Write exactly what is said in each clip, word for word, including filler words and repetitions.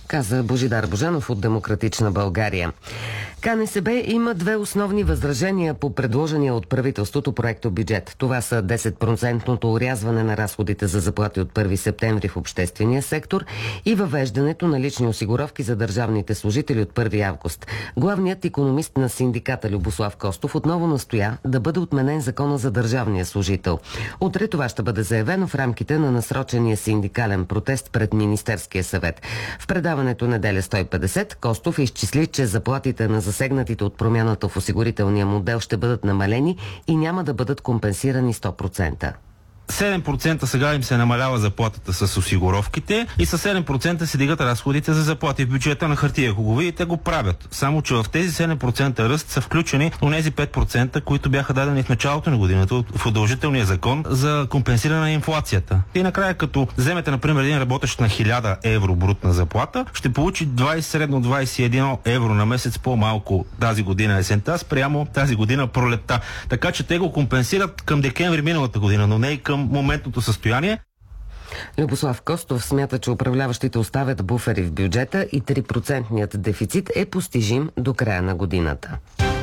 каза Божидар Божанов от Демократична България. КНСБ има две основни възражения по предложения от правителството проектобюджет. Това са десет процента орязване на разходите за заплати от първи септември в обществения сектор и въвеждането на лични осигуровки за държавните служители от първи август. Главният икономист на синдиката Любослав Костов отново настоя да бъде отменен закона за държавния служител. Утре това ще бъде заявено в рамките на насрочения синдикален протест пред Министерския съвет. В предаването Неделя сто и петдесет Костов изчисли, че заплатите на засегнатите от промяната в осигурителния модел ще бъдат намалени и няма да бъдат компенсирани сто процента. седем процента сега им се намалява заплатата с осигуровките и с седем процента се дигат разходите за заплати в бюджета на хартия. Ако го видите, го правят. Само че в тези седем процента ръст са включени онези пет процента, които бяха дадени в началото на годината в удължителния закон за компенсиране на инфлацията. И накрая, като вземете, например, един работещ на хиляда евро брутна заплата, ще получи двайсет, средно двайсет и едно евро на месец по-малко тази година есента, спрямо тази година пролетта. Така че те го компенсират към декември миналата година, но не и към моментното състояние. Любослав Костов смята, че управляващите оставят буфери в бюджета и три процента дефицит е постижим до края на годината.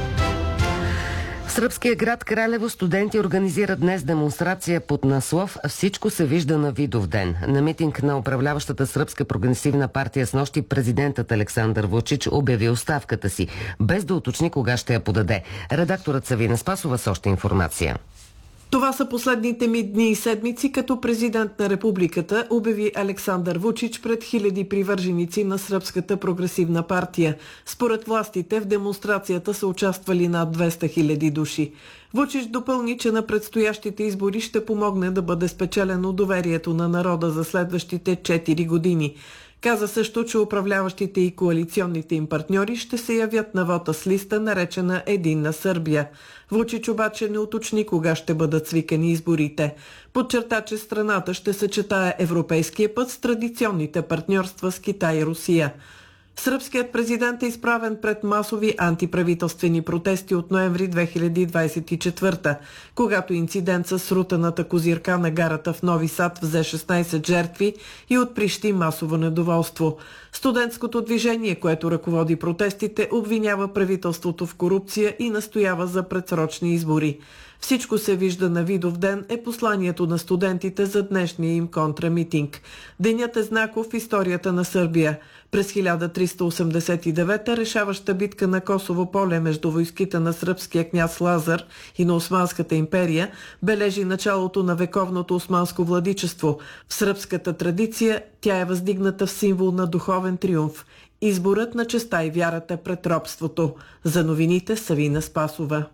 В сръбския град Кралево студенти организират днес демонстрация под наслов "Всичко се вижда на Видовден". На митинг на управляващата сръбска прогресивна партия снощи президентът Александър Вучич обяви оставката си, без да уточни кога ще я подаде. Редакторът Савина Спасова с още информация. Това са последните ми дни и седмици, като президент на републиката, обяви Александър Вучич пред хиляди привърженици на Сръбската прогресивна партия. Според властите в демонстрацията са участвали над двеста хиляди души. Вучич допълни, че на предстоящите избори ще помогне да бъде спечелено доверието на народа за следващите четири години. Каза също, че управляващите и коалиционните им партньори ще се явят на вота с листа, наречена "Единна Сърбия". Вучич обаче не уточни кога ще бъдат свикани изборите. Подчерта, че страната ще съчетае европейския път с традиционните партньорства с Китай и Русия. Сръбският президент е изправен пред масови антиправителствени протести от ноември две хиляди двайсет и четвърта, когато инцидент с срутаната козирка на гарата в Нови Сад взе шестнайсет жертви и отприщи масово недоволство. Студентското движение, което ръководи протестите, обвинява правителството в корупция и настоява за предсрочни избори. "Всичко се вижда на Видовден" е посланието на студентите за днешния им контрамитинг. Денят е знаков в историята на Сърбия. През хиляда триста осемдесет и девета решаваща битка на Косово поле между войските на сръбския княз Лазар и на Османската империя бележи началото на вековното османско владичество. В сръбската традиция тя е въздигната в символ на духовен триумф. Изборът на честа и вярата пред робството. За новините Савина Спасова.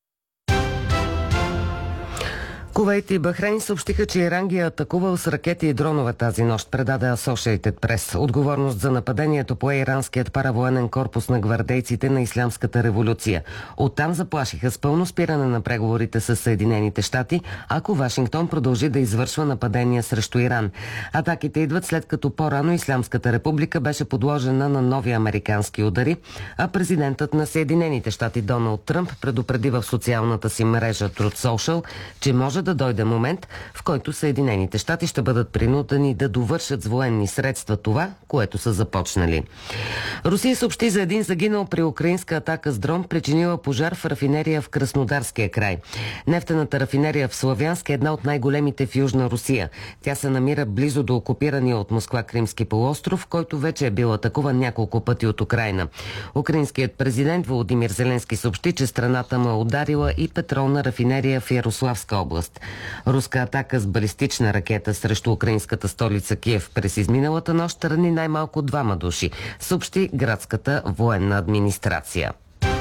Кувейт и Бахрейн съобщиха, че Иран ги е атакувал с ракети и дронове тази нощ, предаде Associated Press. Отговорност за нападението пое иранският паравоенен корпус на гвардейците на Ислямската революция. Оттам заплашиха с пълно спиране на преговорите с Съединените щати, ако Вашингтон продължи да извършва нападения срещу Иран. Атаките идват след като по-рано Ислямската република беше подложена на нови американски удари, а президентът на Съединените щати Доналд Тръмп предупреди в социалната си мрежа Truth Social, че може да дойде момент, в който Съединените щати ще бъдат принудени да довършат с военни средства това, което са започнали. Русия съобщи за един загинал при украинска атака с дрон, причинила пожар в рафинерия в Краснодарския край. Нефтената рафинерия в Славянск е една от най-големите в Южна Русия. Тя се намира близо до окупирания от Москва Кримски полуостров, който вече е бил атакуван няколко пъти от Украйна. Украинският президент Володимир Зеленски съобщи, че страната му е ударила и петролна рафинерия в Ярославска област. Руска атака с балистична ракета срещу украинската столица Киев през изминалата нощ рани най-малко двама души, съобщи градската военна администрация.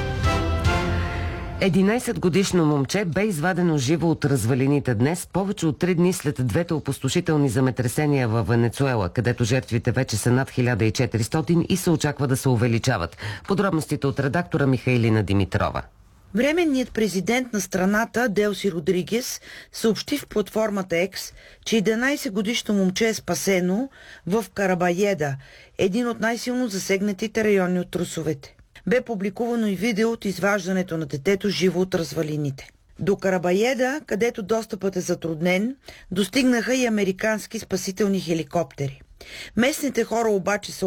единайсетгодишно момче бе извадено живо от развалините днес, повече от три дни след двете опустошителни земетресения във Венецуела, където жертвите вече са над хиляда и четиристотин и се очаква да се увеличават. Подробностите от редактора Михаилина Димитрова. Временният президент на страната Делси Родригес съобщи в платформата X, че единайсетгодишно момче е спасено в Карабаеда, един от най-силно засегнатите райони от трусовете. Бе публикувано и видео от изваждането на детето живо от развалините. До Карабаеда, където достъпът е затруднен, достигнаха и американски спасителни хеликоптери. Местните хора обаче са